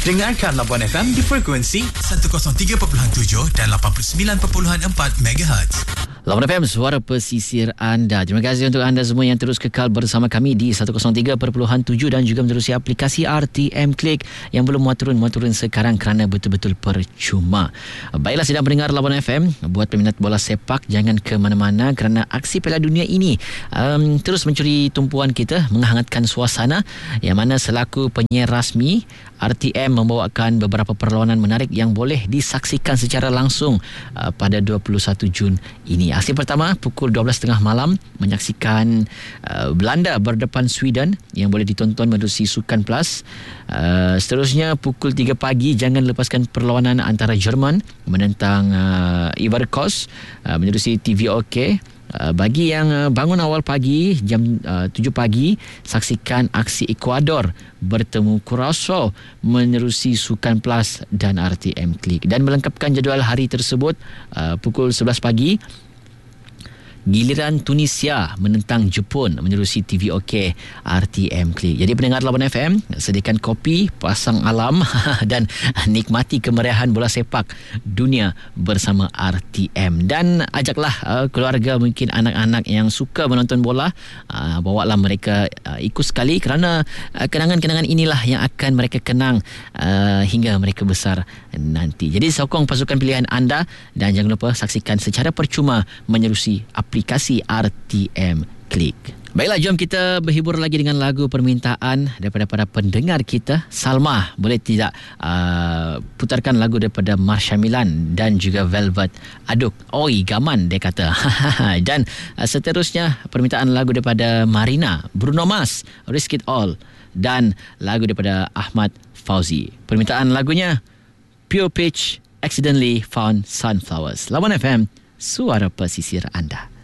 Dengarkan Labuan FM di frekuensi 103.7 dan 89.4 MHz. Labuan FM, suara pesisir anda. Terima kasih untuk anda semua yang terus kekal bersama kami di 103.7 dan juga menerusi aplikasi RTM Klik yang belum muat turun sekarang kerana betul-betul percuma. Baiklah, sedang mendengar Labuan FM. Buat peminat bola sepak, jangan ke mana-mana kerana aksi Piala Dunia ini terus mencuri tumpuan kita, menghangatkan suasana, yang mana selaku penyiar rasmi RTM membawakan beberapa perlawanan menarik yang boleh disaksikan secara langsung pada 21 Jun ini. Aksi pertama pukul 12.30 malam menyaksikan Belanda berdepan Sweden yang boleh ditonton menerusi Sukan Plus. Seterusnya pukul 3 pagi jangan lepaskan perlawanan antara Jerman menentang Ivory Coast menerusi TVOK. Bagi yang bangun awal pagi jam 7 pagi, saksikan aksi Ecuador bertemu Curaçao menerusi Sukan Plus dan RTM Klik. Dan melengkapkan jadual hari tersebut, pukul 11 pagi giliran Tunisia menentang Jepun menerusi TVOK RTM Klik. Jadi pendengar Labuan FM, sediakan kopi, pasang alam dan nikmati kemeriahan bola sepak dunia bersama RTM. Dan ajaklah keluarga, mungkin anak-anak yang suka menonton bola, bawalah mereka ikut sekali kerana kenangan-kenangan inilah yang akan mereka kenang hingga mereka besar nanti. Jadi sokong pasukan pilihan anda dan jangan lupa saksikan secara percuma menerusi aplikasi RTM Klik. Baiklah, jom kita berhibur lagi dengan lagu permintaan daripada para pendengar kita. Salma, boleh tidak putarkan lagu daripada Marsha Milan dan juga Velvet Aduk. Oi, gaman dia kata. Dan seterusnya permintaan lagu daripada Marina, Bruno Mars, Risk It All, dan lagu daripada Ahmad Fauzi. Permintaan lagunya Pure Pitch, Accidentally Found Sunflowers. Labuan FM, suara pesisir anda.